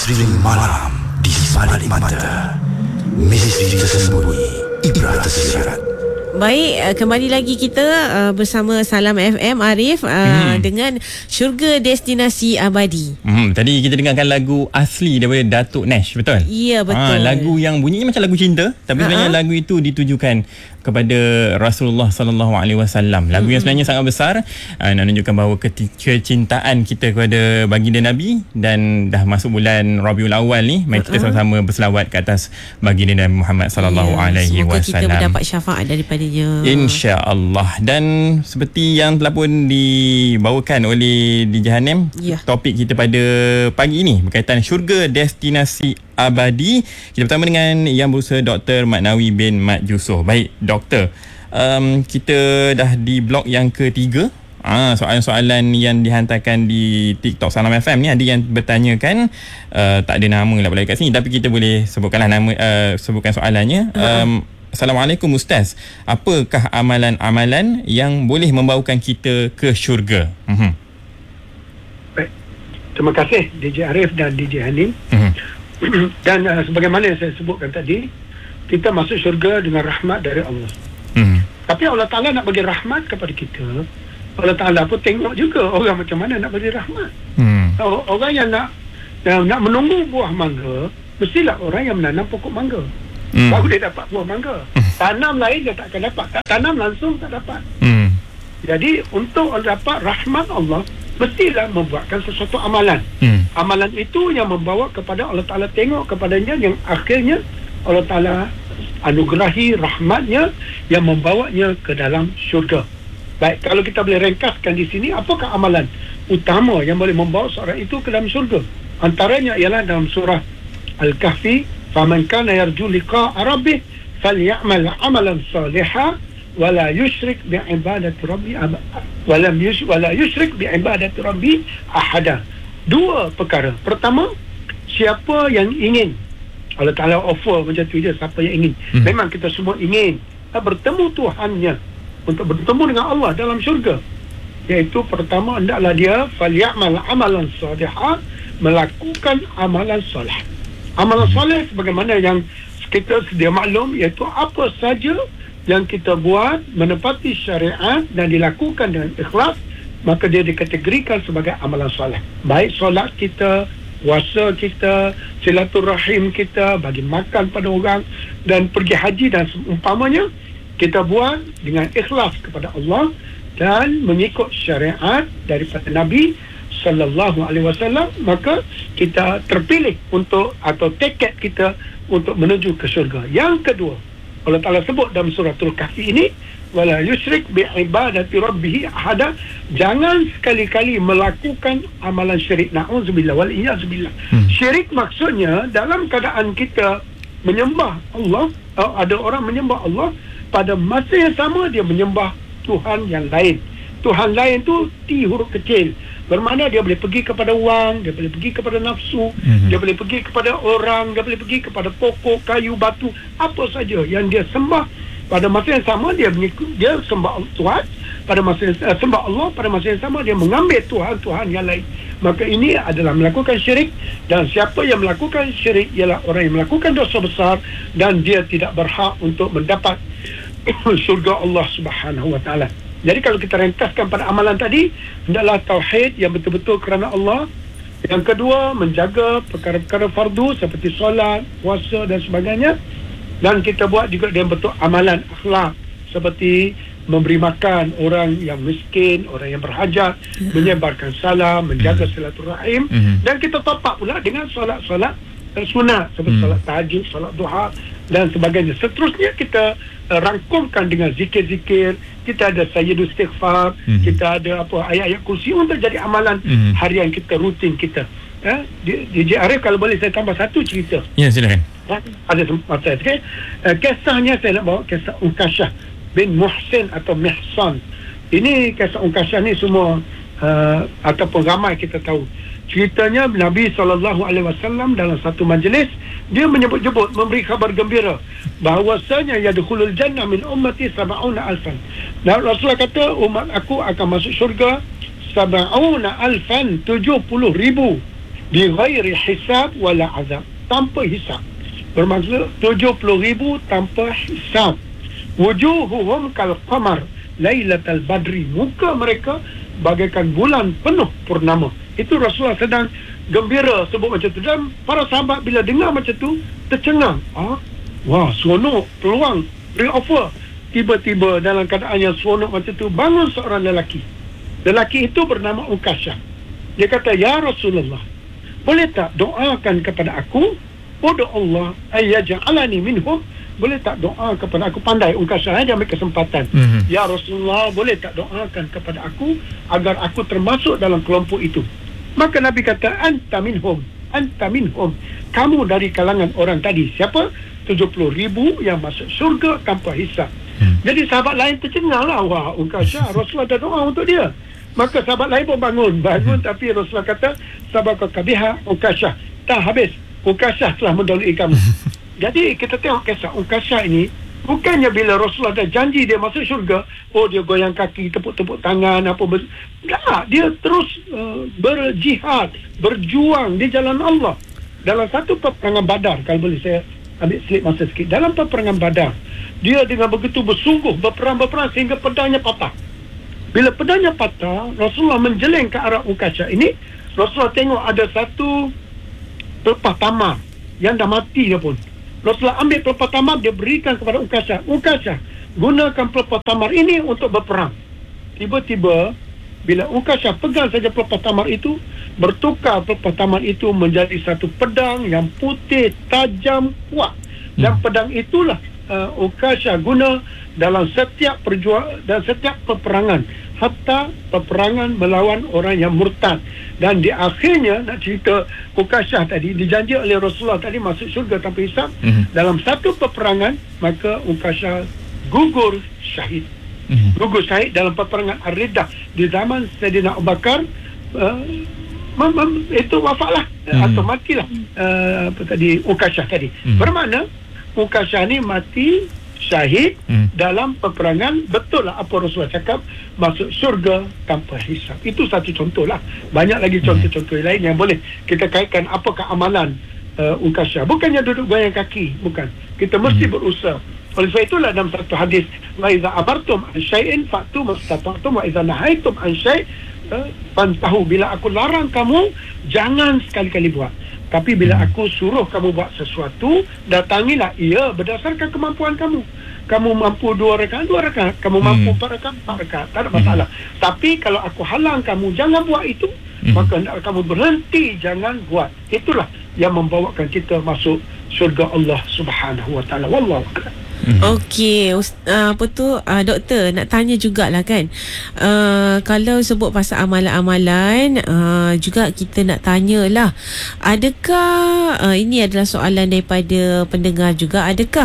Misteri malam di balik mata. Misteri tersembunyi, ibrah tersirat. Baik, kembali lagi kita bersama Salam FM Arif dengan Syurga Destinasi Abadi. Tadi kita dengarkan lagu asli daripada Datuk Nash, betul? Ya, betul. Lagu yang bunyinya macam lagu cinta, tapi sebenarnya lagu itu ditujukan kepada Rasulullah sallallahu alaihi wasallam. Lagu yang sebenarnya sangat besar, nak menunjukkan bahawa kecintaan kita kepada baginda Nabi, dan dah masuk bulan Rabiul Awal ni, mari kita sama-sama berselawat ke atas baginda Nabi Muhammad sallallahu alaihi wasallam. Semoga kita mendapat syafaat daripadanya, insya-Allah. Dan seperti yang telah pun dibawakan oleh DJ Hanem, topik kita pada pagi ini berkaitan syurga destinasi abadi. Kita bertemu dengan Yang Berusaha Dr. Mat Nawi bin Mat Yusof. Baik, Doktor, kita dah di blok yang ketiga. Soalan-soalan yang dihantarkan di TikTok Salam FM ni, ada yang bertanyakan, tak ada nama lah kat sini, tapi kita boleh sebutkanlah nama, sebutkan soalannya. Assalamualaikum Ustaz, apakah amalan-amalan yang boleh membawakan kita ke syurga? Baik, terima kasih DJ Arif dan DJ Hanim. Dan sebagaimana yang saya sebutkan tadi, kita masuk syurga dengan rahmat dari Allah. Tapi Allah Ta'ala nak bagi rahmat kepada kita, Allah Ta'ala pun tengok juga orang macam mana nak bagi rahmat. Orang yang nak menunggu buah mangga, mestilah orang yang menanam pokok mangga, baru dia dapat buah mangga. Tanam lain dia tak akan dapat, tak tanam langsung tak dapat. Jadi untuk dapat rahmat Allah, mestilah membuatkan sesuatu amalan. Amalan itu yang membawa kepada Allah Ta'ala tengok kepadanya, yang akhirnya Allah Ta'ala anugerahi rahmatnya yang membawanya ke dalam syurga. Baik, kalau kita boleh ringkaskan di sini, apakah amalan utama yang boleh membawa seorang itu ke dalam syurga? Antaranya ialah dalam surah Al-Kahfi, faman kana yarju liqa'a rabbih falyamal amalan salihan wala yusyrik bi'ibadati rabbi wala yusyrik bi'ibadati rabbi ahada. Dua perkara. Pertama, siapa yang ingin, Allah Ta'ala offer macam tu je, siapa yang ingin. Memang kita semua ingin bertemu Tuhannya, untuk bertemu dengan Allah dalam syurga. Iaitu pertama, hendaklah dia falyamal amalan salihah, melakukan amalan soleh. Amalan soleh sebagaimana yang kita sedia maklum, iaitu apa saja yang kita buat menepati syariat dan dilakukan dengan ikhlas, maka dia dikategorikan sebagai amalan soleh. Baik solat kita, puasa kita, silaturahim kita, bagi makan pada orang, dan pergi haji dan seumpamanya, kita buat dengan ikhlas kepada Allah dan mengikut syariat daripada Nabi sallallahu alaihi wasallam, maka kita terpilih untuk, atau tiket kita untuk menuju ke syurga. Yang kedua, Allah Ta'ala sebut dalam suratul Kahfi ini, wala yusyrik bi'ibadati rabbih ahada, jangan sekali-kali melakukan amalan syirik. Na'udzubillah wal iyyazubillah. Syirik maksudnya dalam keadaan kita menyembah Allah, ada orang menyembah Allah, pada masa yang sama dia menyembah Tuhan yang lain. Tuhan lain tu T huruf kecil, bermakna dia boleh pergi kepada wang, dia boleh pergi kepada nafsu, dia boleh pergi kepada orang, dia boleh pergi kepada pokok, kayu, batu, apa saja yang dia sembah. Pada masa yang sama dia sembah Tuhan, pada masa yang sembah Allah, pada masa yang sama dia mengambil Tuhan yang lain. Maka ini adalah melakukan syirik, dan siapa yang melakukan syirik ialah orang yang melakukan dosa besar, dan dia tidak berhak untuk mendapat syurga Allah Subhanahu wa Ta'ala. Jadi kalau kita ringkaskan pada amalan tadi, hendaklah tauhid yang betul-betul kerana Allah. Yang kedua, menjaga perkara-perkara fardu seperti solat, puasa dan sebagainya. Dan kita buat juga dengan betul amalan akhlak, seperti memberi makan orang yang miskin, orang yang berhajat, menyebarkan salam, menjaga silaturahim. Dan kita top up pula dengan solat-solat sunat, seperti solat tahajud, solat duha dan sebagainya. Seterusnya kita rangkumkan dengan zikir-zikir. Kita ada sayyidul istighfar, kita ada ayat-ayat kursi untuk jadi amalan harian kita, rutin kita. DJ Arif, kalau boleh saya tambah satu cerita. Ya, silakan. Ada sempat saya. Kisahnya saya nak bawa kisah Unkashah bin Muhsin atau Mihsan. Ini kisah Unkashah ni semua ataupun ramai kita tahu. Ceritanya Nabi SAW dalam satu majlis, dia menyebut-nyebut, memberi khabar gembira bahawasanya yadkhulul jannah min ummati 70,000. Dan Rasulullah kata, umat aku akan masuk syurga 70,000, 70,000. Bi ghairi hisab wala azab. Tanpa hisab. Bermaksud 70,000 tanpa hisab. Wujuhuhum kal qamar lailatal badri. Muka mereka bagaikan bulan penuh purnama. Itu Rasulullah sedang gembira sebut macam tu. Dan para sahabat bila dengar macam tu tercengang. Wah, seronok, peluang, re-offer. Tiba-tiba dalam keadaan yang seronok macam tu, bangun seorang lelaki. Lelaki itu bernama Ukashah. Dia kata, ya Rasulullah, boleh tak doakan kepada aku? Udu Allah ayyaj'alani minhum. Boleh tak doa kepada aku? Pandai Ukashah, dia ambil kesempatan. Ya Rasulullah, boleh tak doakan kepada aku agar aku termasuk dalam kelompok itu? Maka Nabi kata, anta minhum. Kamu dari kalangan orang tadi. Siapa? 70,000 yang masuk syurga tanpa hisab. Jadi sahabat lain tercengang lah. Wah, Ukashah, Rasulullah dah doa untuk dia. Maka sahabat lain pun bangun. Tapi Rasulullah kata, sabaqaka biha Ukashah. Tak habis, Ukashah telah mendahului kamu. Jadi kita tengok kisah Ukashah ini, bukannya bila Rasulullah dah janji dia masuk syurga, dia goyang kaki, tepuk-tepuk tangan, tak, dia terus berjihad, berjuang di jalan Allah. Dalam satu peperangan Badar, kalau boleh saya ambil slip masa sikit, dalam peperangan Badar, dia dengan begitu bersungguh berperang sehingga pedangnya patah. Bila pedangnya patah, Rasulullah menjeleng ke arah Ukashah ini. Rasulullah tengok ada satu pelepah tamar yang dah mati dia pun. Rasulullah ambil pelepah tamar, dia berikan kepada Ukashah. Ukashah, gunakan pelepah tamar ini untuk berperang. Tiba-tiba bila Ukashah pegang saja pelepah tamar itu, bertukar pelepah tamar itu menjadi satu pedang yang putih, tajam, kuat. Dan pedang itulah Ukashah guna dalam setiap peperangan, hatta peperangan melawan orang yang murtad. Dan di akhirnya, nak cerita Ukashah tadi, dijanji oleh Rasulullah tadi masuk syurga tanpa hisab. Dalam satu peperangan, maka Ukashah gugur syahid. Gugur syahid dalam peperangan Ar-Riddah di zaman Sayyidina Abu Bakar. Itu wafatlah atau matilah Ukashah tadi. Bermakna Ukashah ni mati syahid dalam peperangan. Betul lah apa Rasulullah cakap, masuk syurga tanpa hisab. Itu satu contoh lah. Banyak lagi contoh-contoh lain yang boleh kita kaitkan apakah amalan Ukashah. Bukannya duduk goyang kaki, bukan. Kita mesti berusaha. Oleh sebab itulah dalam satu hadis, wa iza amartum an syai'in fa'tu mastata'tum wa iza nahaitum an syai' fantahu. Bila aku larang kamu, jangan sekali-kali buat. Tapi bila aku suruh kamu buat sesuatu, datangilah ia berdasarkan kemampuan kamu. Kamu mampu 2 rakaat, 2 rakaat. Kamu mampu 4 rakaat, 4 rakaat. Tak ada masalah. Tapi kalau aku halang kamu, jangan buat itu, maka hendaklah kamu berhenti, jangan buat. Itulah yang membawakan kita masuk syurga Allah Subhanahu Wa Taala. Wallahu a'lam. Okey, doktor nak tanya jugalah kan, kalau sebut pasal amalan-amalan, juga kita nak tanyalah, adakah ini adalah soalan daripada pendengar juga, adakah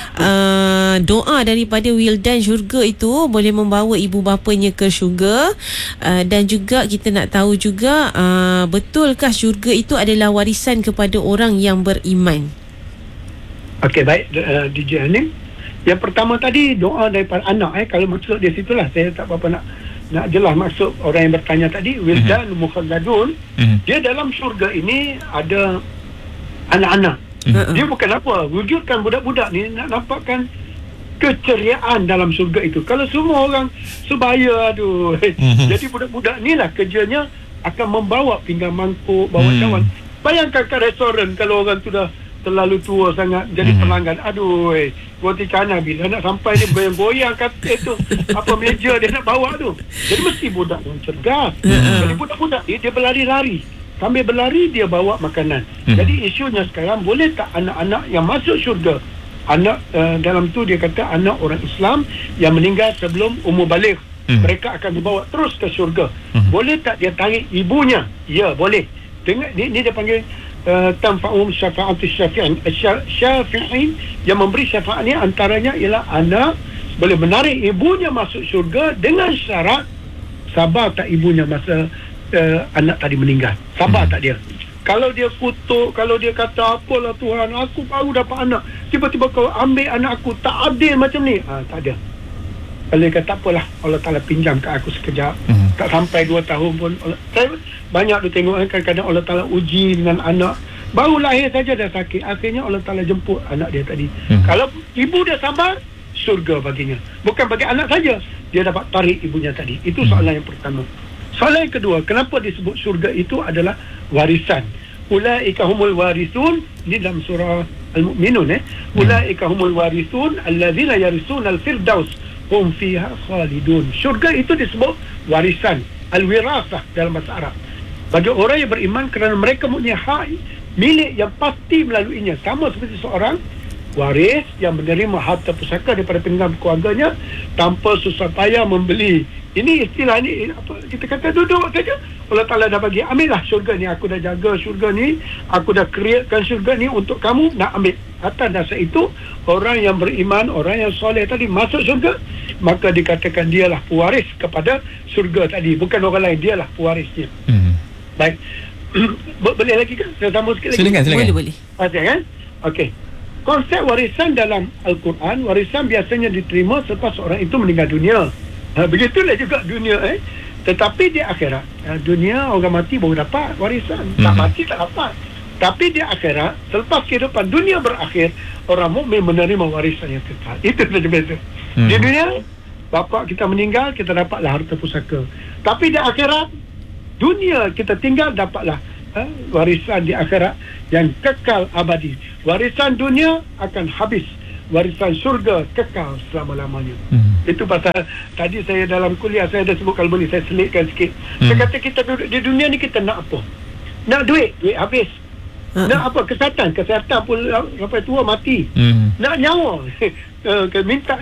doa daripada wildan syurga itu boleh membawa ibu bapanya ke syurga? Dan juga kita nak tahu juga, betulkah syurga itu adalah warisan kepada orang yang beriman? Okey, baik, DJ Hanim. Yang pertama tadi, doa daripada anak. Kalau maksud dia situlah, saya tak apa-apa nak jelas maksud orang yang bertanya tadi. Wildan mukhalladun, dia dalam syurga ini ada anak-anak. Dia bukan apa, wujudkan budak-budak ni nak nampakkan keceriaan dalam syurga itu. Kalau semua orang sebaya, aduh. Jadi budak-budak ni lah kerjanya akan membawa pinggan mangkuk, bawa cawan. Bayangkan kat restoran, kalau orang tu dah terlalu tua sangat jadi pelanggan, aduh, roti canai bila nak sampai dia goyang-goyang kata tu apa meja dia nak bawa tu. Jadi mesti budak yang cergas. Jadi budak-budak dia berlari-lari, sambil berlari dia bawa makanan. Jadi isunya sekarang, boleh tak anak-anak yang masuk syurga, anak dalam tu dia kata anak orang Islam yang meninggal sebelum umur baligh, mereka akan dibawa terus ke syurga. Boleh tak dia tarik ibunya? Ya, boleh. Dengar ni dia panggil tanfa'um syafa'atus syafi'in, yang memberi syafaat ni antaranya ialah anak boleh menarik ibunya masuk syurga dengan syarat sabar tak ibunya masa anak tadi meninggal. Sabar tak dia? Kalau dia kutuk, kalau dia kata apalah Tuhan, aku baru dapat anak, tiba-tiba kau ambil anak aku, tak adil macam ni, tak ada. Kalau dia kata tak apalah, Allah Ta'ala pinjam ke aku sekejap, tak sampai 2 tahun pun. Saya banyak tu tengok kadang-kadang Allah Ta'ala uji dengan anak baru lahir saja dah sakit, akhirnya Allah Ta'ala jemput anak dia tadi. Kalau ibu dia sabar, syurga baginya. Bukan bagi anak saja, dia dapat tarik ibunya tadi. Itu soalan yang pertama. Soalan yang kedua, kenapa disebut syurga itu adalah warisan? Ulaika humul warisun, ini dalam surah Al-Mu'minun. Ulaika humul warisun allazina yarisuna al-firdaus hum fiha khalidun. Syurga itu disebut warisan, al-wirasah dalam bahasa Arab, bagi orang yang beriman, kerana mereka mempunyai hak milik yang pasti melaluinya, sama seperti seorang waris yang menerima harta pusaka daripada peninggalan keluarganya tanpa susah payah membeli. Ini istilah ni apa, kita kata duduk saja, Allah Ta'ala dah bagi, ambillah syurga ni, aku dah jaga syurga ni, aku dah createkan syurga ni untuk kamu, nak ambil. Atas dasar itu, orang yang beriman, orang yang soleh tadi masuk syurga, maka dikatakan dialah pewaris kepada syurga tadi, bukan orang lain, dialah pewarisnya. Baik. Boleh lagi kan? Saya sambung sikit lagi. Silakan. Boleh. Ada kan? Okey. Konsep warisan dalam Al-Quran, warisan biasanya diterima selepas orang itu meninggal dunia. Begitulah juga dunia. Tetapi di akhirat, dunia orang mati baru dapat warisan. Tak mati tak dapat. Tapi di akhirat, selepas kehidupan dunia berakhir, orang mukmin menerima warisan yang kekal. Itu saja beza. Di dunia, bapa kita meninggal, kita dapatlah harta pusaka. Tapi di akhirat, dunia kita tinggal, dapatlah warisan di akhirat yang kekal abadi. Warisan dunia akan habis, warisan syurga kekal selama-lamanya. Itu pasal tadi saya dalam kuliah saya ada sebut, kalau boleh saya selitkan sikit. Saya kata kita duduk di dunia ni, kita nak apa? Nak duit habis. Nak apa? Kesihatan pun sampai tua mati. Nak nyawa, minta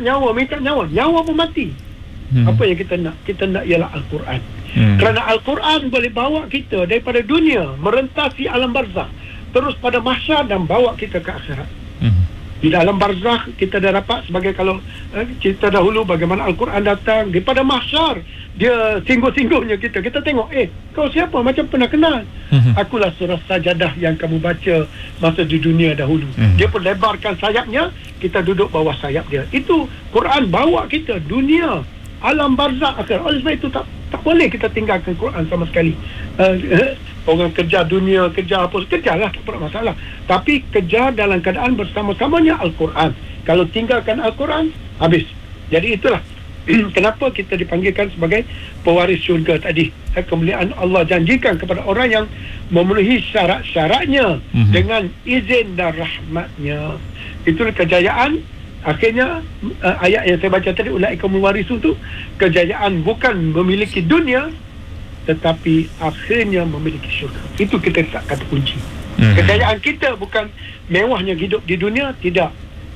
nyawa pun mati. Apa yang kita nak? Kita nak ialah Al-Quran. Kerana Al-Quran boleh bawa kita daripada dunia, merentasi alam barzakh, terus pada mahsyar dan bawa kita ke akhirat. Di dalam barzakh kita dah dapat, sebagai kalau cerita dahulu bagaimana Al-Quran datang daripada mahsyar, dia singgung-singgungnya kita tengok, kau siapa? Macam pernah kenal. Akulah surah Sajadah yang kamu baca masa di dunia dahulu. Dia pun lebarkan sayapnya, kita duduk bawah sayap dia. Itu Quran bawa kita dunia, alam barzakh akhirat. Oleh sebab itu tak boleh kita tinggalkan Quran sama sekali. Orang kejar dunia, kejar apa, kejarlah, tak ada masalah. Tapi kejar dalam keadaan bersama-samanya Al-Quran. Kalau tinggalkan Al-Quran, habis. Jadi itulah kenapa kita dipanggilkan sebagai pewaris syurga tadi. Kemuliaan Allah janjikan kepada orang yang memenuhi syarat-syaratnya dengan izin dan rahmatnya. Itulah kejayaan. Akhirnya ayat yang saya baca tadi, ulaika muwarisun, tu kejayaan bukan memiliki dunia, tetapi akhirnya memiliki syurga. Itu kita tak kata kunci. Kejayaan kita bukan mewahnya hidup di dunia, tidak.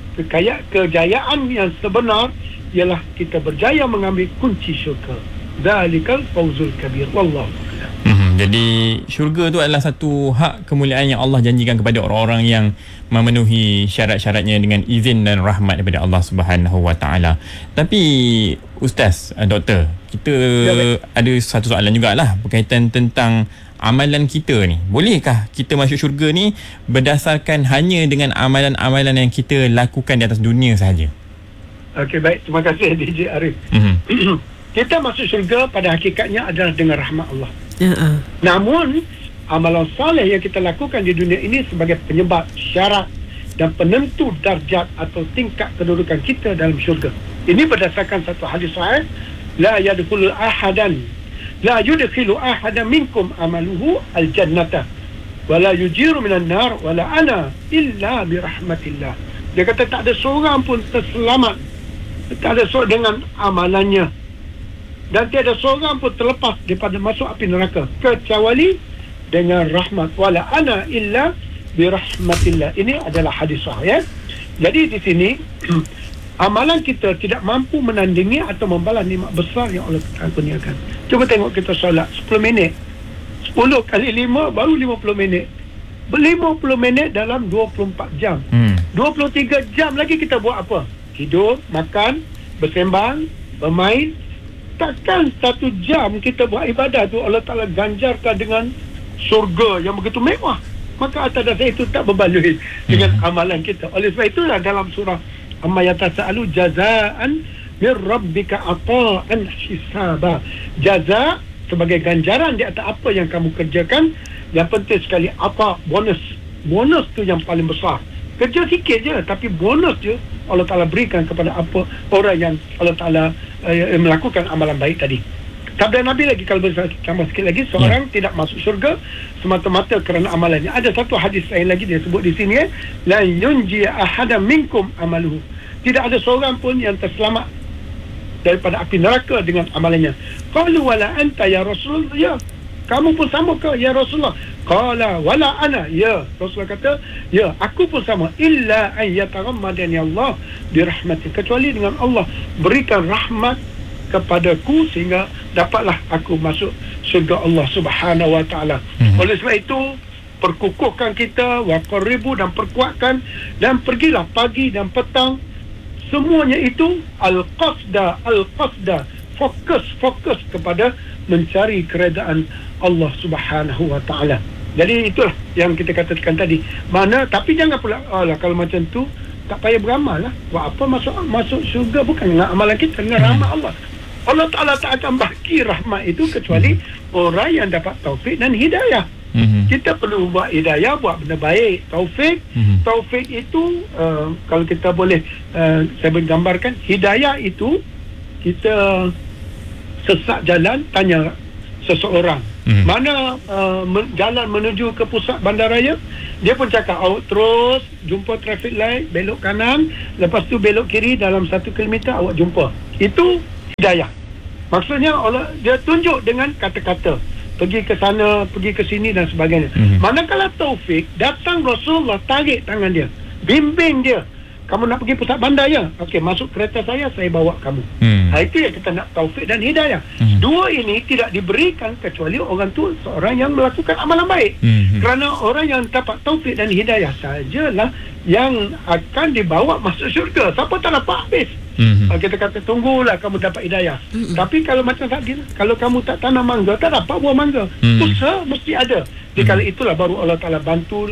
Kejayaan yang sebenar ialah kita berjaya mengambil kunci syurga. Zalikal fawzul kabir. Wallahu a'lam. Jadi syurga tu adalah satu hak kemuliaan yang Allah janjikan kepada orang-orang yang memenuhi syarat-syaratnya dengan izin dan rahmat daripada Allah Subhanahu Wa Taala. Tapi Ustaz, Doktor, kita ada satu soalan jugalah berkaitan tentang amalan kita ni. Bolehkah kita masuk syurga ni berdasarkan hanya dengan amalan-amalan yang kita lakukan di atas dunia sahaja? Okey, baik. Terima kasih DJ Arif. Kita masuk syurga pada hakikatnya adalah dengan rahmat Allah. Namun amalan soleh yang kita lakukan di dunia ini sebagai penyebab, syarat dan penentu darjat atau tingkat kedudukan kita dalam syurga. Ini berdasarkan satu hadis sahih, la yadkhulu ahadan minkum amaluhu al-jannata wa la yujiru minan nar wa la ana illa bi rahmatillah. Dia kata tak ada seorang pun terselamat, tak ada seorang dengan amalannya, dan tiada seorang pun terlepas daripada masuk api neraka kecuali dengan rahmat. Wala ana illa birahmatillah. Ini adalah hadis sahih. Jadi di sini amalan kita tidak mampu menandingi atau membalas nikmat besar yang Allah kurniakan. Cuba tengok kita solat 10 minit. 10 kali 5 baru 50 minit. 50 minit dalam 24 jam. 23 jam lagi kita buat apa? Hidup, makan, bersembang, bermain. Takkan 1 jam kita buat ibadah tu Allah Ta'ala ganjarkan dengan syurga yang begitu mewah. Maka atas dasar itu tak berbaloi dengan amalan kita. Oleh sebab itulah dalam surah Amma yatasa'alu jazaan mir rabbika ata'an hisaba. Jaza sebagai ganjaran di atas apa yang kamu kerjakan. Yang penting sekali apa? Bonus tu yang paling besar. Kerja sikit je tapi bonus je Allah Ta'ala berikan kepada apa orang yang Allah Ta'ala melakukan amalan baik tadi. Sabda Nabi lagi, kalau boleh tambah sikit lagi, seorang tidak masuk syurga semata-mata kerana amalannya. Ada satu hadis lain lagi dia sebut di sini, la yunji ahada minkum amaluhu. Tidak ada seorang pun yang terselamat daripada api neraka dengan amalannya. Qalu wala anta ya Rasulullah, ya kamu pun sama ke ya Rasulullah? Qala wala ana, ya Rasulullah kata, ya aku pun sama, illa an yatarammadani Allah birahmatin, kecuali dengan Allah berikan rahmat kepadaku sehingga dapatlah aku masuk syurga Allah Subhanahu wa taala. Oleh sebab itu perkukuhkan kita, wa qaribu, dan perkuatkan, dan pergilah pagi dan petang, semuanya itu al-qasda, fokus kepada mencari keredaan Allah Subhanahu wa taala. Jadi itulah yang kita katakan tadi. Mana, tapi jangan pula kalau macam tu tak payah beramal lah. Buat apa masuk syurga bukan dengan amalan kita, dengan rahmat Allah. Allah Ta'ala tak akan bagi rahmat itu kecuali orang yang dapat taufik dan hidayah. Kita perlu buat hidayah, buat benda baik, taufik. Taufik itu kalau kita boleh saya gambarkan, hidayah itu kita sesat jalan, tanya seseorang mana jalan menuju ke pusat bandaraya, dia pun cakap awak terus jumpa traffic light, belok kanan, lepas tu belok kiri dalam 1 kilometer awak jumpa. Itu hidayah. Maksudnya Allah dia tunjuk dengan kata-kata, pergi ke sana, pergi ke sini dan sebagainya. Manakala taufik, datang Rasulullah tarik tangan dia, bimbing dia, kamu nak pergi pusat bandar ya? Okey, masuk kereta saya bawa kamu. Itu yang kita nak, taufik dan hidayah. Dua ini tidak diberikan kecuali orang tu seorang yang melakukan amalan baik. Kerana orang yang dapat taufik dan hidayah sajalah yang akan dibawa masuk syurga. Siapa tak dapat habis. Kita kata tunggulah kamu dapat hidayah. Tapi kalau macam tadi, kalau kamu tak tanam mangga, tak dapat buah mangga. Usaha mesti ada. Di kala itulah baru Allah Ta'ala bantu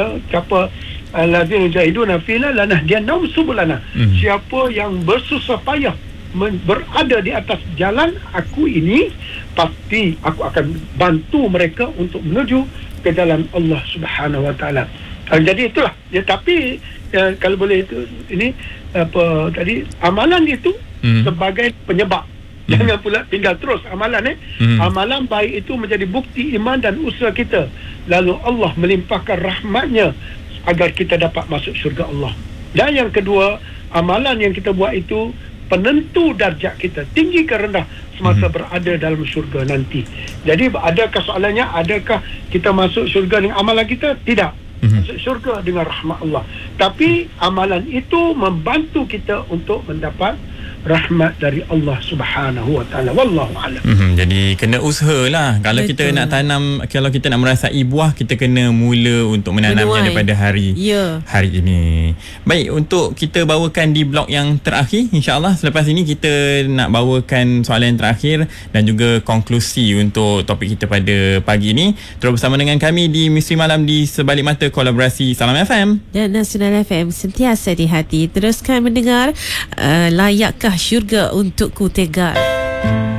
alladzina jahiduna fina lanahdiyannahum subulana. Siapa yang bersusah payah berada di atas jalan aku ini, pasti aku akan bantu mereka untuk menuju ke jalan Allah Subhanahu wa taala. Jadi itulah ya, tapi kalau boleh itu ini apa tadi, amalan itu sebagai penyebab. Jangan pula tinggal terus amalan amalan baik itu menjadi bukti iman dan usaha kita, lalu Allah melimpahkan rahmatnya agar kita dapat masuk syurga Allah. Dan yang kedua, amalan yang kita buat itu penentu darjat kita, tinggi ke rendah semasa berada dalam syurga nanti. Jadi adakah soalannya, adakah kita masuk syurga dengan amalan kita? Tidak. Masuk syurga dengan rahmat Allah. Tapi amalan itu membantu kita untuk mendapat rahmat dari Allah Subhanahu wa taala. Wallahu a'lam. Jadi kena usahalah. Kalau kita nak tanam, kalau kita nak merasai buah, kita kena mula untuk menanamnya daripada hari ini. Baik, untuk kita bawakan di blok yang terakhir, insya-Allah selepas ini kita nak bawakan soalan yang terakhir dan juga konklusi untuk topik kita pada pagi ini. Terus bersama dengan kami di Misteri Malam di Sebalik Mata, kolaborasi Salam FM dan Nasional FM, sentiasa di hati. Teruskan mendengar Layakkah Syurga Untukku Tegar.